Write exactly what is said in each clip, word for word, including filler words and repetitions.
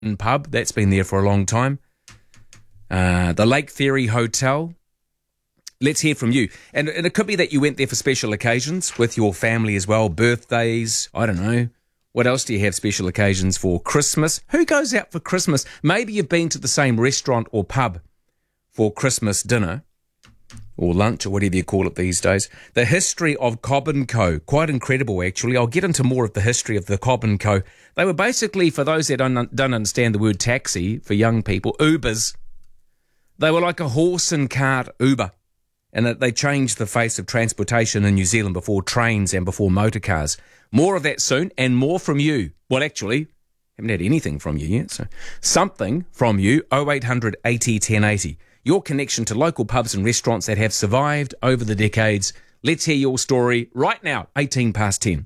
and Pub, that's been there for a long time. Uh, the Lake Theory Hotel. Let's hear from you. And, and it could be that you went there for special occasions with your family as well, birthdays, I don't know. What else do you have special occasions for? Christmas? Who goes out for Christmas? Maybe you've been to the same restaurant or pub for Christmas dinner or lunch or whatever you call it these days. The history of Cobb and Co. Quite incredible, actually. I'll get into more of the history of the Cobb and Co. They were basically, for those that don't, don't understand the word taxi, for young people, Ubers. They were like a horse and cart Uber. And that they changed the face of transportation in New Zealand before trains and before motor cars. More of that soon, and more from you. Well, actually, haven't had anything from you yet, so something from you, oh eight hundred eighty ten eighty. Your connection to local pubs and restaurants that have survived over the decades. Let's hear your story right now, eighteen past ten.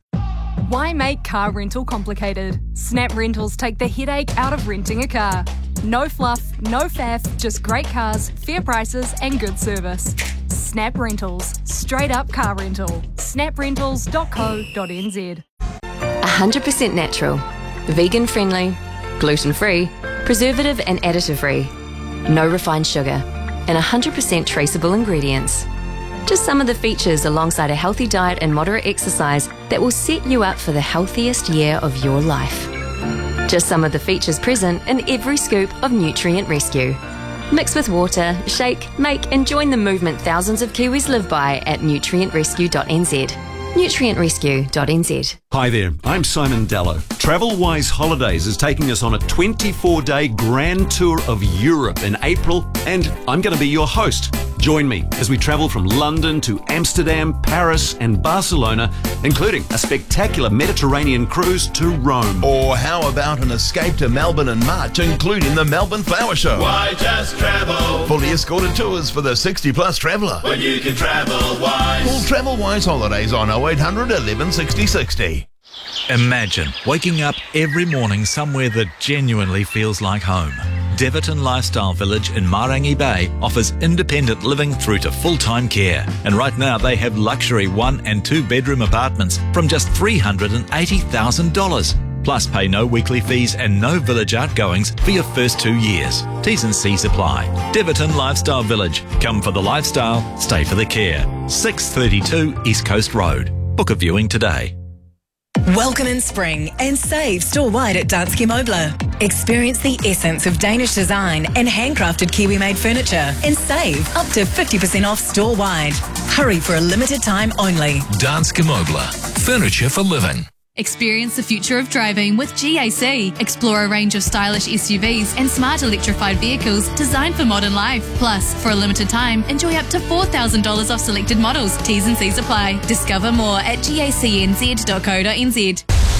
Why make car rental complicated? Snap Rentals take the headache out of renting a car. No fluff, no faff, just great cars, fair prices and good service. Snap Rentals. Straight up car rental. snap rentals dot co dot n z. one hundred percent natural, vegan friendly, gluten free, preservative and additive free, no refined sugar, and one hundred percent traceable ingredients. Just some of the features alongside a healthy diet and moderate exercise that will set you up for the healthiest year of your life. Just some of the features present in every scoop of Nutrient Rescue. Mix with water, shake, make and join the movement thousands of Kiwis live by at nutrient rescue dot n z. nutrient rescue dot n z. Hi there, I'm Simon Dallow. TravelWise Holidays is taking us on a twenty-four day grand tour of Europe in April, and I'm going to be your host. Join me as we travel from London to Amsterdam, Paris and Barcelona, including a spectacular Mediterranean cruise to Rome. Or how about an escape to Melbourne in March, including the Melbourne Flower Show? Why just travel? Fully escorted tours for the sixty plus traveller. When you can travel wise. Call TravelWise Holidays on oh eight hundred eleven sixty sixty. Imagine waking up every morning somewhere that genuinely feels like home. Deverton Lifestyle Village in Marangi Bay offers independent living through to full-time care. And right now they have luxury one and two bedroom apartments from just three hundred eighty thousand dollars. Plus pay no weekly fees and no village outgoings for your first two years. T's and C's apply. Deverton Lifestyle Village. Come for the lifestyle, stay for the care. six thirty-two East Coast Road. Book a viewing today. Welcome in spring and save store-wide at Danske Møbler. Experience the essence of Danish design and handcrafted Kiwi-made furniture and save up to fifty percent off store-wide. Hurry for a limited time only. Danske Møbler. Furniture for living. Experience the future of driving with G A C. Explore a range of stylish S U Vs and smart electrified vehicles designed for modern life. Plus, for a limited time, enjoy up to four thousand dollars off selected models. T's and C's apply. Discover more at gacnz dot co dot n z.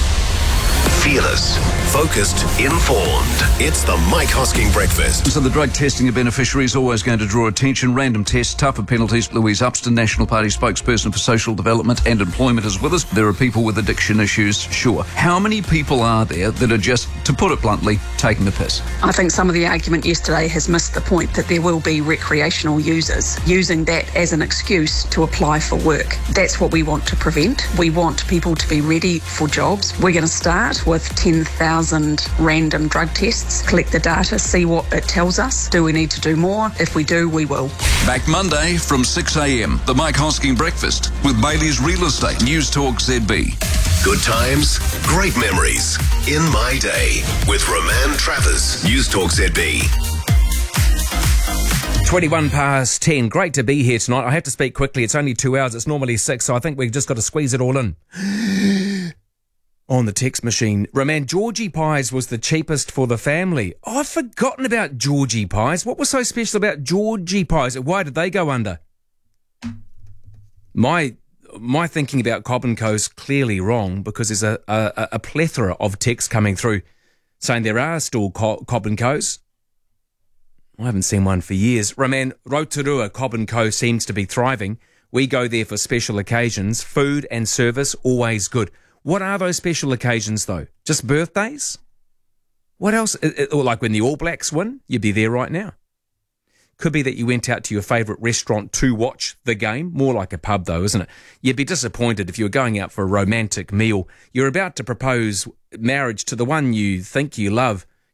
Fearless, focused, informed. It's the Mike Hosking Breakfast. So the drug testing of beneficiaries is always going to draw attention. Random tests, tougher penalties. Louise Upston, National Party spokesperson for social development and employment, is with us. There are people with addiction issues, sure. How many people are there that are just, to put it bluntly, taking the piss? I think some of the argument yesterday has missed the point that there will be recreational users using that as an excuse to apply for work. That's what we want to prevent. We want people to be ready for jobs. We're going to start with with ten thousand random drug tests, collect the data, see what it tells us. Do we need to do more? If we do, we will. Back Monday from six a.m. The Mike Hosking Breakfast with Bailey's Real Estate, News Talk Z B. Good times, great memories. In My Day with Roman Travers, News Talk Z B. twenty-one past ten. Great to be here tonight. I have to speak quickly. It's only two hours. It's normally six, so I think we've just got to squeeze it all in. On the text machine, Roman, Georgie pies was the cheapest for the family. Oh, I've forgotten about Georgie pies. What was so special about Georgie pies? Why did they go under? My my thinking about Cobb and Co is clearly wrong, because there's a, a, a plethora of texts coming through saying there are still Co- Cobb and Co's. I haven't seen one for years. Roman, Rotorua Cobb and Co seems to be thriving. We go there for special occasions. Food and service, always good. What are those special occasions, though? Just birthdays? What else? Or like when the All Blacks win, you'd be there right now. Could be that you went out to your favourite restaurant to watch the game. More like a pub, though, isn't it? You'd be disappointed if you were going out for a romantic meal. You're about to propose marriage to the one you think you love,